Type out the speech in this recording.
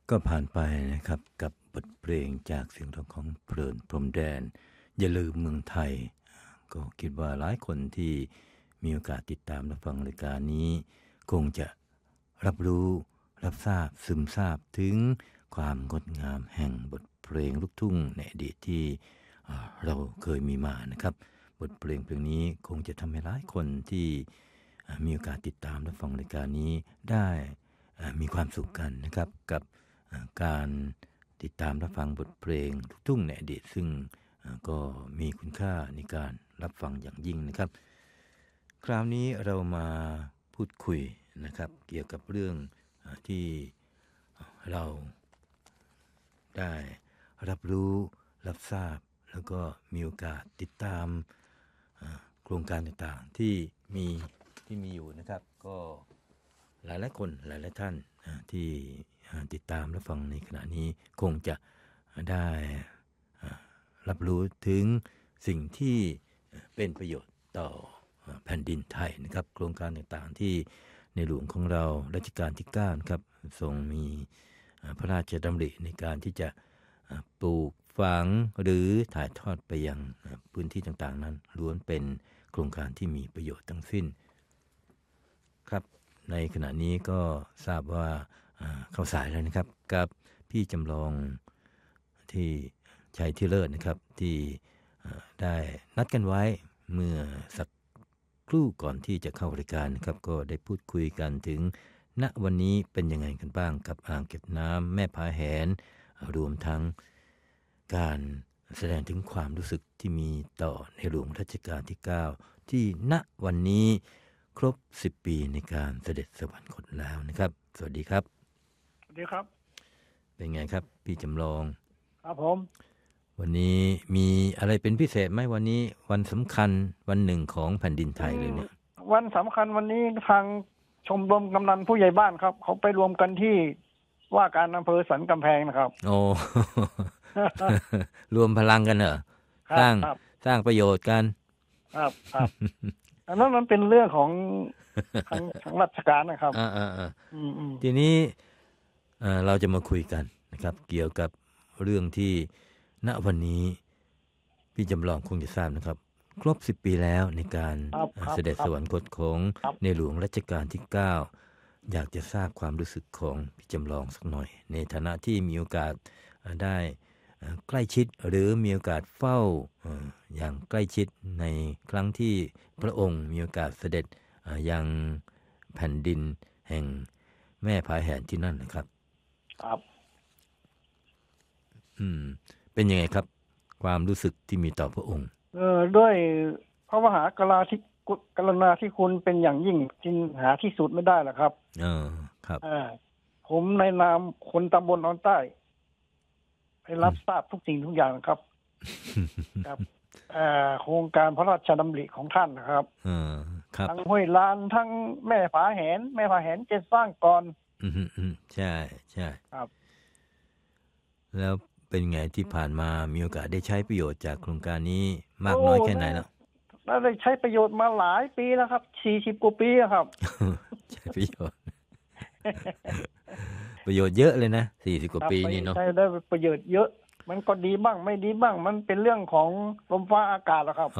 ก็ผ่านไปนะครับกับบทเพลงจากเสียงร้องของเพลินพรหมแดนอย่าลืมเมืองไทยก็คิดว่าหลายคนที่มีโอกาสติดตามรับฟังรายการนี้คงจะรับรู้รับทราบซึมซาบถึงความงดงามแห่งบทเพลงลูกทุ่งในอดีตที่เราเคยมีมานะครับบทเพลงนี้คงจะทำให้หลายคนที่มีโอกาสติดตามรับฟังรายการนี้ได้มีความสุขกันนะครับกับการติดตามรับฟังบทเพลงลูกทุ่งในอดีตซึ่งก็มีคุณค่าในการรับฟังอย่างยิ่งนะครับคราวนี้เรามาพูดคุยนะครับเกี่ยวกับเรื่องที่เราได้รับรู้รับทราบแล้วก็มีโอกาสติดตามโครงการต่างๆที่มีอยู่นะครับก็หลายคนหลายท่านที่ติดตามและฟังในขณะนี้คงจะได้รับรู้ถึงสิ่งที่เป็นประโยชน์ต่อแผ่นดินไทยนะครับโครงการต่างๆที่ในหลวงของเรารัชกาลที่9นะครับทรงมีพระราชดำริในการที่จะปลูกฝังหรือถ่ายทอดไปยังพื้นที่ต่างๆนั้นล้วนเป็นโครงการที่มีประโยชน์ทั้งสิ้นครับในขณะนี้ก็ทราบว่าเข้าสายแล้วนะครับกับพี่จำลองที่ชัยที่เลิศนะครับที่ได้นัดกันไว้เมื่อสักครู่ก่อนที่จะเข้ารายการนะครับก็ได้พูดคุยกันถึงณวันนี้เป็นยังไงกันบ้างกับอ่างเก็บน้ำแม่ผาแหนรวมทั้งการแสดงถึงความรู้สึกที่มีต่อในหลวงรัชกาลที่9ที่ณวันนี้ครบ10ปีในการเสด็จสวรรคตแล้วนะครับสวัสดีครับสวัสดีครับเป็นไงครับพี่จำลองครับผมวันนี้มีอะไรเป็นพิเศษไหมวันนี้วันสำคัญวันหนึ่งของแผ่นดินไทยเลยเนี่ยวันสำคัญวันนี้ทางชมรมกำนันผู้ใหญ่บ้านครับเขาไปรวมกันที่ว่าการอำเภอสันกำแพงนะครับโอ้ รวมพลังกันเหรอสร้างประโยชน์กันครับอันนั้นมันเป็นเรื่องของทางราชการนะครับทีนี้เราจะมาคุยกันนะครับเกี่ยวกับเรื่องที่ณวันนี้พี่จำลองคงจะทราบนะครับครบ10ปีแล้วในการเสด็จสวรรคตของในหลวงรัชกาลที่9อยากจะทราบความรู้สึกของพี่จำลองสักหน่อยในฐานะที่มีโอกาสได้ใกล้ชิดหรือมีโอกาสเฝ้าอย่างใกล้ชิดในครั้งที่พระองค์มีโอกาสเสด็จยังแผ่นดินแห่งแม่ผาแหนที่นั่นนะครับครับเป็นยังไงครับความรู้สึกที่มีต่อพระองค์ด้วยพระมหากรุณาธิคุณเป็นอย่างยิ่งจริงหาที่สุดไม่ได้หรอกครับครับผมในนามคนตำบลออนใต้ได้รับทราบทุกสิ่งทุกอย่างครับครับโครงการพระราชดำริของท่านนะครับทั้งห้วยลานทั้งแม่ผาแหนจะสร้างก่อนใช่ครับแล้วเป็นไงที่ผ่านมามีโอกาสได้ใช้ประโยชน์จากโครงการนี้มากน้อยแค่ไหนแล้วได้ใช้ประโยชน์มาหลายปีแล้วครับ40กว่าปีครับใช้ประโยชน์ ประโยชน์เยอะเลยนะ40กว่าปีนี่เนาะใช้ได้ประโยชน์เยอะมันก็ดีบ้างไม่ดีบ้างมันเป็นเรื่องของลมฟ้าอากาศแหละครับ